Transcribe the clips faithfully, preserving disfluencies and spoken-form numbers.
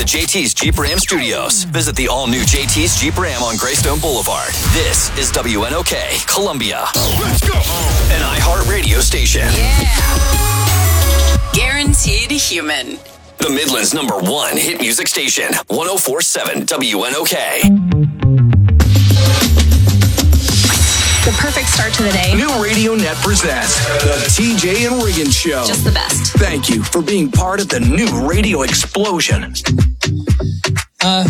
J T's Jeep Ram Studios. Visit the all-new J T's Jeep Ram on Greystone Boulevard. This is W N O K, Columbia. Let's go! An iHeartRadio station. Yeah. Guaranteed human. The Midland's number one hit music station. one oh four point seven W N O K. The perfect start to the day. New Radio Net presents the T J and Regan Show. Just the best. Thank you for being part of the new radio explosion. Uh,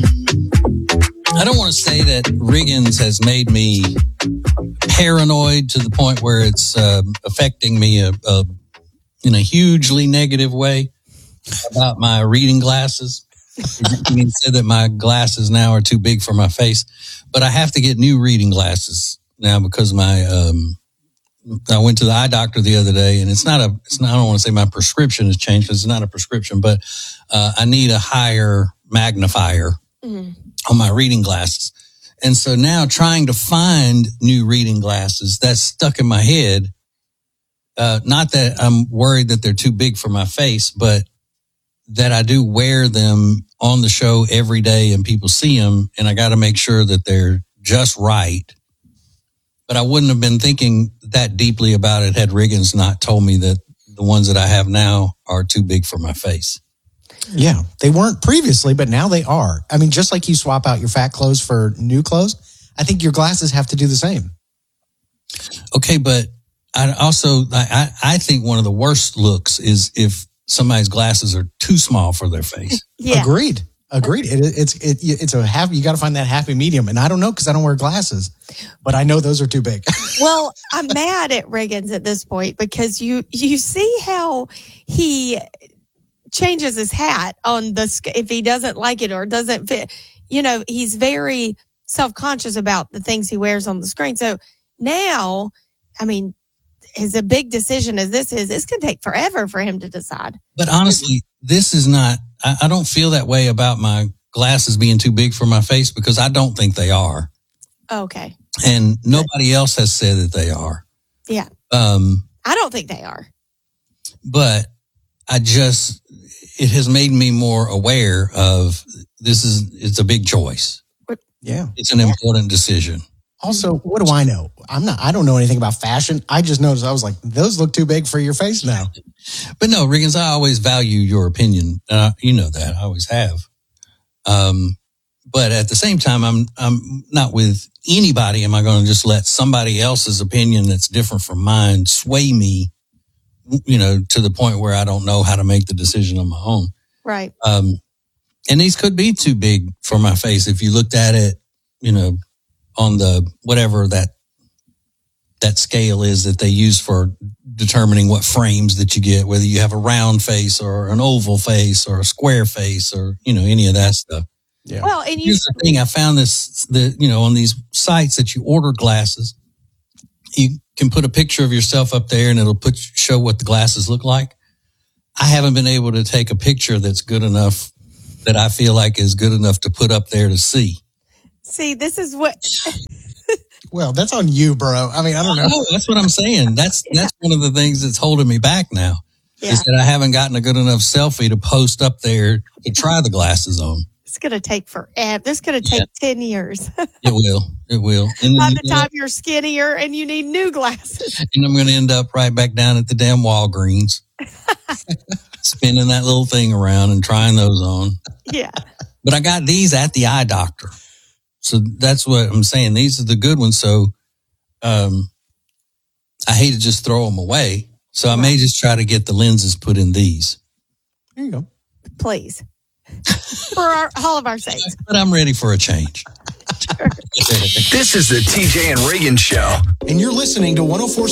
I don't want to say that Riggins has made me paranoid to the point where it's uh, affecting me a, a, in a hugely negative way about my reading glasses. He said that my glasses now are too big for my face, but I have to get new reading glasses now because my um, I went to the eye doctor the other day, and it's not a it's not I don't want to say my prescription has changed because it's not a prescription, but uh, I need a higher magnifier mm-hmm. on my reading glasses. And so now trying to find new reading glasses, that's stuck in my head. Uh, not that I'm worried that they're too big for my face, but that I do wear them on the show every day and people see them, and I got to make sure that they're just right. But I wouldn't have been thinking that deeply about it had Riggins not told me that the ones that I have now are too big for my face. Yeah, they weren't previously, but now they are. I mean, just like you swap out your fat clothes for new clothes, I think your glasses have to do the same. Okay, but I also, I, I think one of the worst looks is if somebody's glasses are too small for their face. Yeah. Agreed. Agreed. It, it's it, it's a happy. You got to find that happy medium, and I don't know because I don't wear glasses, but I know those are too big. Well, I'm mad at Riggins at this point because you you see how he changes his hat on the if he doesn't like it or doesn't fit. You know, he's very self-conscious about the things he wears on the screen. So now, I mean, as a big decision as this is, it's going to take forever for him to decide. But honestly, this is not. I, I don't feel that way about my glasses being too big for my face because I don't think they are. Okay. And nobody else has said that they are. Yeah. Um, I don't think they are. But I just, it has made me more aware of this is, it's a big choice. Yeah. It's an important decision. Also, what do I know? I'm not, I don't know anything about fashion. I just noticed, I was like, those look too big for your face now. But no, Riggins, I always value your opinion. Uh, you know that. I always have. Um, but at the same time, I'm, I'm not with anybody. Am I going to just let somebody else's opinion that's different from mine sway me, you know, to the point where I don't know how to make the decision on my own? Right. Um, and these could be too big for my face. If you looked at it, you know, on the, whatever that, that scale is that they use for determining what frames that you get, whether you have a round face or an oval face or a square face or, you know, any of that stuff. Yeah. Well, and you, here's the thing. I found this, the, you know, on these sites that you order glasses, you can put a picture of yourself up there and it'll put, show what the glasses look like. I haven't been able to take a picture that's good enough that I feel like is good enough to put up there to see. See, this is what. Well, that's on you, bro. I mean, I don't know. Oh, that's what I'm saying. That's yeah. that's one of the things that's holding me back now. Yeah. Is that I haven't gotten a good enough selfie to post up there to try the glasses on. It's going to take forever. This is going to take yeah. ten years. It will. It will. And by the time you're skinnier and you need new glasses. And I'm going to end up right back down at the damn Walgreens, spinning that little thing around and trying those on. Yeah. But I got these at the eye doctor. So that's what I'm saying. These are the good ones. So um, I hate to just throw them away. So I may just try to get the lenses put in these. There you go. Please. For our, all of our sakes. But I'm ready for a change. This is the T J and Regan Show. And you're listening to one oh four point